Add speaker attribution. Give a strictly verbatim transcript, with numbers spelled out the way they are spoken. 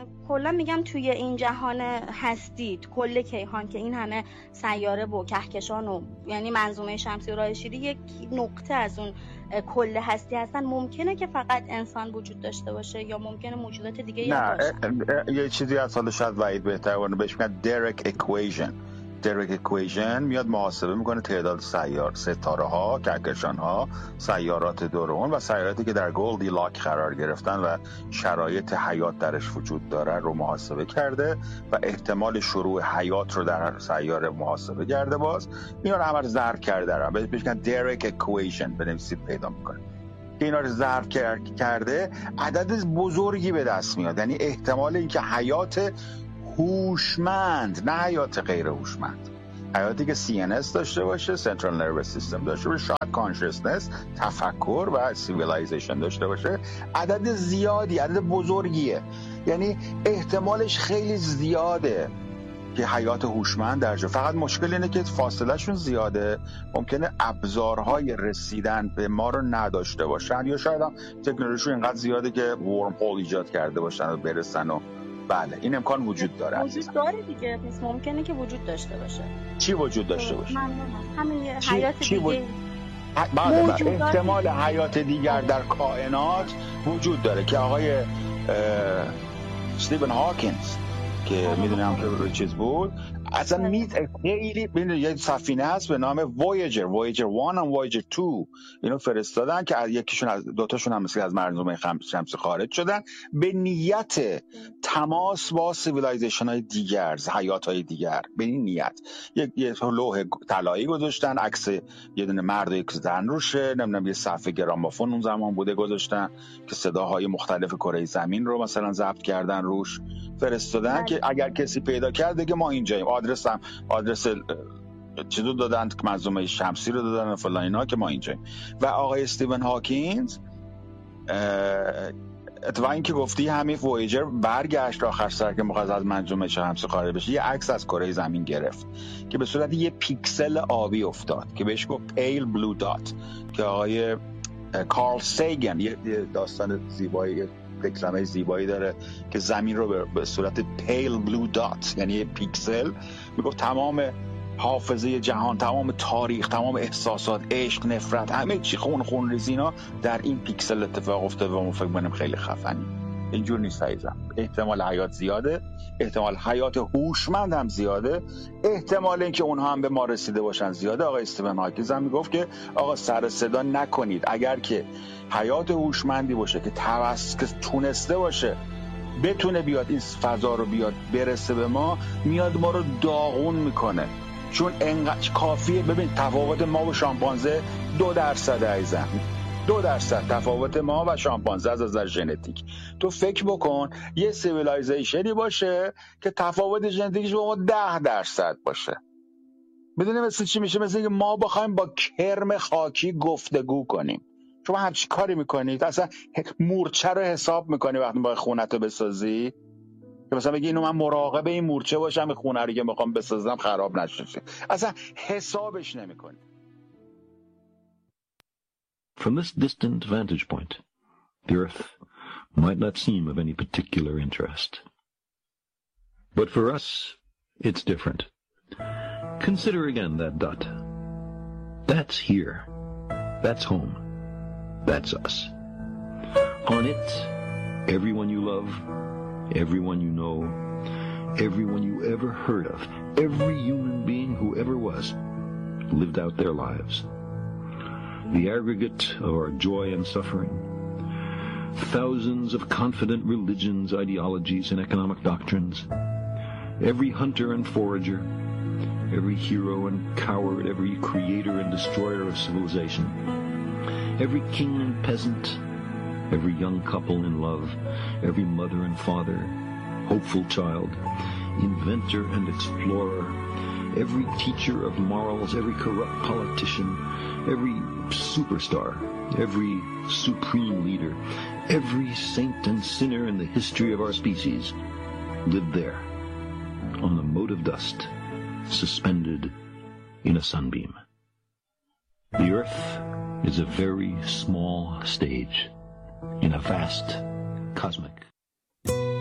Speaker 1: کلا میگم توی این جهان هستی، کل کیهان که این همه سیاره و کهکشان و یعنی منظومه شمسی و راه شیری یک نقطه از اون کل هستی هستن، ممکنه که فقط انسان وجود داشته باشه یا ممکنه موجودات دیگه یا باشن؟
Speaker 2: نه یه چیزی از حالا شاید وحید بهتر ونه بهش میگن درک اکویژن. درک اکویژن میاد محاسبه میکنه تعداد سیار ستاره ها، کهکشان ها، سیارات دور اون و سیاراتی که در گولدی لاک قرار گرفتن و شرایط حیات درش وجود داره رو محاسبه کرده و احتمال شروع حیات رو در سیاره محاسبه کرده. باز اینا رو همه رو ضرب کرده دارن، بهش میگن درک اکویژن، بنویسید پیدا میکنه که اینا رو ضرب کرده عدد بزرگی به دست میاد. یعنی احتمال اینکه حیات هوشمند، نه حیات غیر هوشمند، حیاتی که سی ان اس داشته باشه، سنترال نروس سیستم داشته باشه، شاید کانشسنس، تفکر و سیویلایزیشن داشته باشه، عدد زیادی، عدد بزرگیه. یعنی احتمالش خیلی زیاده که حیات هوشمند درجا. فقط مشکل اینه که فاصله شون زیاده، ممکنه ابزارهای رسیدن به ما رو نداشته باشن یا شاید هم تکنولوژیشون اینقدر زیاده که ورم هول ایجاد کرده باشن و برسن و بله این امکان وجود داره.
Speaker 1: وجود داره دیگه، پس ممکنه که وجود داشته باشه.
Speaker 2: چی وجود داشته باشه؟
Speaker 1: همین حیات
Speaker 2: چی
Speaker 1: دیگه.
Speaker 2: بله بله احتمال حیات دیگر در کائنات وجود داره که آقای استیون هاکینز که میدونم که روی چیز بود اصلا میت خیلی ببینید یه سفینه هست به نام وویجر وویجر وان و وویجر تو، اینو فرستادن که یکیشون از دوتاشون هم مثل از منظومه شمسی خارج شدن به نیت تماس با سیویلایزیشن های دیگر، حیات های دیگر. به این نیت یک یه لوح طلایی گذاشتن، عکس یه دونه مرد و یک زن روشه، نمیدونم یه صفحه گرامافون اون زمان بوده گذاشتن که صداهای مختلف کره زمین رو مثلا ضبط کردن روش، فرستادن که اگر کسی پیدا کرده که ما اینجاییم، آدرس هم آدرس چیزو دادن که منظومه شمسی رو دادن و فلان اینا که ما اینجاییم. و آقای استیون هاکینز اتفاقا این که گفتی همین وویجر برگشت آخر سر که مخواست از منظومه شمسی خارج بشه، یه عکس از کره زمین گرفت که به صورت یه پیکسل آبی افتاد که بهش گفت پیل بلو دات که آقای کارل سیگن یه داستان زیبایی دکلمه زیبایی داره که زمین رو به صورت پیل بلو دات یعنی یه پیکسل میگفت تمام حافظه جهان، تمام تاریخ، تمام احساسات، عشق، نفرت، همه چی، خون خون ریزینا در این پیکسل اتفاق افتاده و ما فکر می‌کنیم خیلی خفنی. اینجور نیست عزیزم. احتمال حیات زیاده، احتمال حیات هوشمند هم زیاده، احتمال اینکه اونها هم به ما رسیده باشن زیاده. آقای استیون هاکینز هم میگفت که آقا سر صدا نکنید، اگر که حیات هوشمندی باشه که توس که تونسته باشه بتونه بیاد این فضا رو بیاد برسه به ما، میاد ما رو داغون میکنه. چون انقدر کافیه. ببین تفاوت ما و شامپانزه دو درصد عزیزم، دو درصد تفاوت ما و شامپانزه از نظر ژنتیک. تو فکر بکن یه سیویلایزیشنی باشه که تفاوت ژنتیکش با ما ده درصد باشه. میدونی مثل چی میشه؟ مثل اینکه ما بخوایم با کرم خاکی گفتگو کنیم. شما همچی کاری میکنید؟ اصلا مورچه رو حساب میکنی وقتی باید خونتو بسازی؟ که مثلا بگی اینو من مراقب این مورچه باشم خونه رو که میخوام بسازم خراب نشه. اصلا حسابش نمیکنی.
Speaker 3: From this distant vantage point, the Earth might not seem of any particular interest. But for us, it's different. Consider again that dot. That's here. That's home. That's us. On it, everyone you love, everyone you know, everyone you ever heard of, every human being who ever was, lived out their lives. The aggregate of our joy and suffering, thousands of confident religions, ideologies, and economic doctrines, every hunter and forager, every hero and coward, every creator and destroyer of civilization, every king and peasant, every young couple in love, every mother and father, hopeful child, inventor and explorer, every teacher of morals, every corrupt politician, every superstar, every supreme leader, every saint and sinner in the history of our species lived there, on the mote of dust, suspended in a sunbeam. The Earth is a very small stage in a vast cosmic